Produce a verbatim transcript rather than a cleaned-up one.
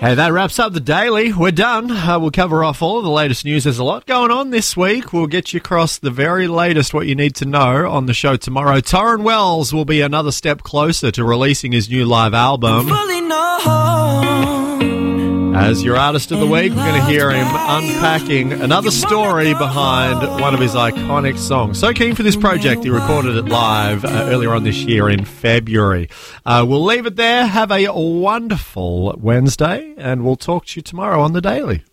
Hey, that wraps up the Daily. We're done. Uh, we'll cover off all of the latest news. There's a lot going on this week. We'll get you across the very latest, what you need to know on the show tomorrow. Torrin Wells will be another step closer to releasing his new live album. As your artist of the week, we're going to hear him unpacking another story behind one of his iconic songs. So keen for this project, he recorded it live uh, earlier on this year in February. Uh, we'll leave it there. Have a wonderful Wednesday, and we'll talk to you tomorrow on The Daily.